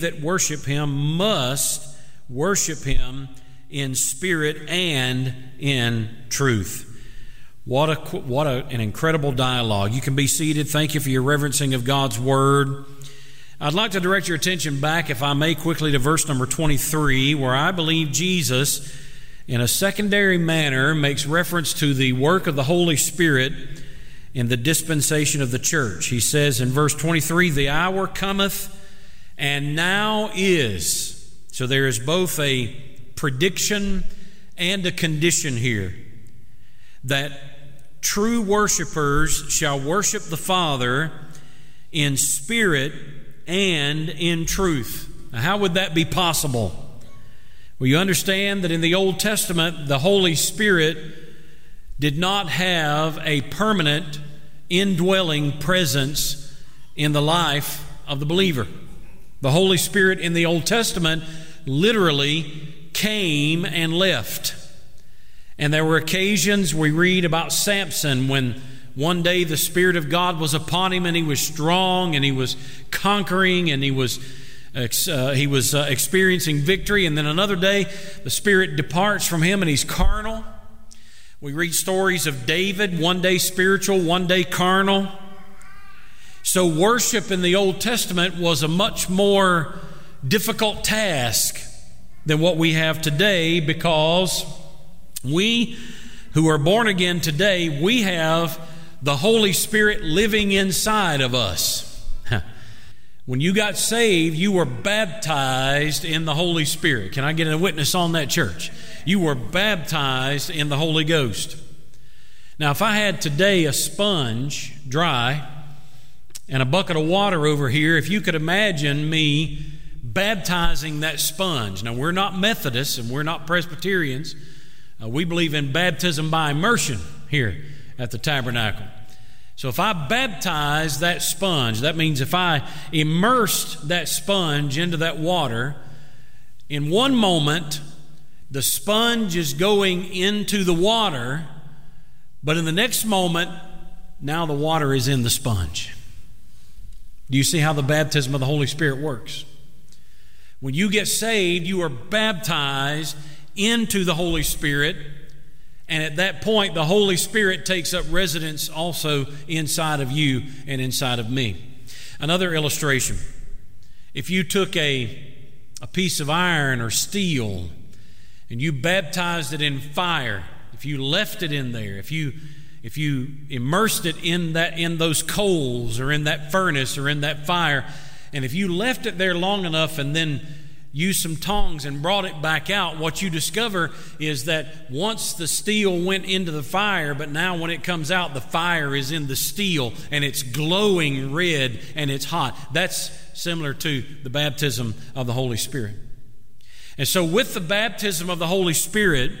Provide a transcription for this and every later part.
that worship Him must worship Him in spirit and in truth. What an incredible dialogue. You can be seated. Thank you for your reverencing of God's Word. I'd like to direct your attention back, if I may, quickly to verse number 23, where I believe Jesus, in a secondary manner, makes reference to the work of the Holy Spirit in the dispensation of the church. He says in verse 23, "The hour cometh, and now is." So there is both a prediction and a condition here, that true worshipers shall worship the Father in spirit and in truth. Now, how would that be possible? Well, you understand that in the Old Testament, the Holy Spirit did not have a permanent indwelling presence in the life of the believer. The Holy Spirit in the Old Testament literally came and left. And there were occasions we read about Samson when one day the Spirit of God was upon him and he was strong and he was conquering and he was experiencing victory. And then another day the Spirit departs from him and he's carnal. We read stories of David, one day spiritual, one day carnal. So worship in the Old Testament was a much more difficult task than what we have today, because we who are born again today, we have the Holy Spirit living inside of us. When you got saved, you were baptized in the Holy Spirit. Can I get a witness on that, church? You were baptized in the Holy Ghost. Now, if I had today a sponge, dry, and a bucket of water over here, if you could imagine me baptizing that sponge. Now, we're not Methodists and we're not Presbyterians. We believe in baptism by immersion here at the tabernacle. So if I baptize that sponge, that means if I immersed that sponge into that water, in one moment, the sponge is going into the water, but in the next moment, now the water is in the sponge. Do you see how the baptism of the Holy Spirit works? When you get saved, you are baptized into the Holy Spirit, and at that point, the Holy Spirit takes up residence also inside of you and inside of me. Another illustration. If you took a piece of iron or steel and you baptized it in fire, if you left it in there, if you immersed it in those coals or in that furnace or in that fire, and if you left it there long enough and then used some tongs and brought it back out, what you discover is that once the steel went into the fire, but now when it comes out, the fire is in the steel and it's glowing red and it's hot. That's similar to the baptism of the Holy Spirit. And so with the baptism of the Holy Spirit,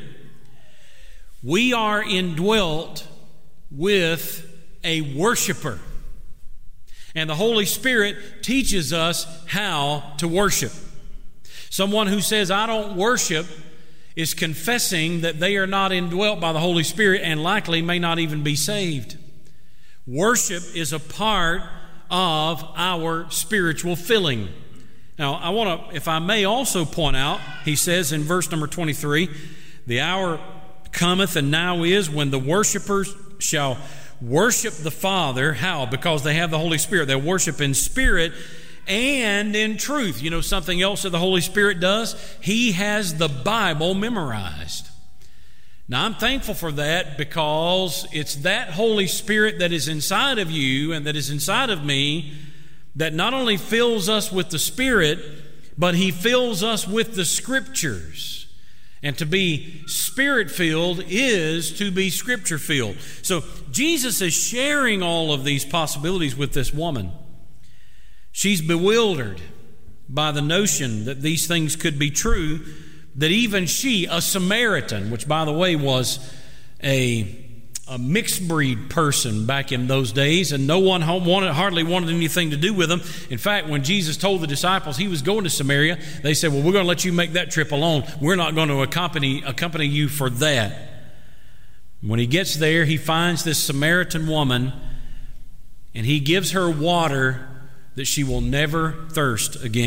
we are indwelt with a worshiper. And the Holy Spirit teaches us how to worship. Someone who says, "I don't worship," is confessing that they are not indwelt by the Holy Spirit and likely may not even be saved. Worship is a part of our spiritual filling. Now, I want to, if I may also point out, he says in verse number 23, "The hour cometh and now is when the worshipers shall worship the Father." How? Because they have the Holy Spirit. They worship in spirit and in truth. You know something else that the Holy Spirit does? He has the Bible memorized. Now, I'm thankful for that, because it's that Holy Spirit that is inside of you and that is inside of me that not only fills us with the Spirit, but He fills us with the Scriptures. And to be Spirit-filled is to be Scripture-filled. So Jesus is sharing all of these possibilities with this woman. She's bewildered by the notion that these things could be true, that even she, a Samaritan, which by the way was a mixed breed person back in those days, and no one hardly wanted anything to do with them. In fact, when Jesus told the disciples he was going to Samaria, they said, "Well, we're going to let you make that trip alone. We're not going to accompany you for that." When he gets there, he finds this Samaritan woman, and he gives her water that she will never thirst again.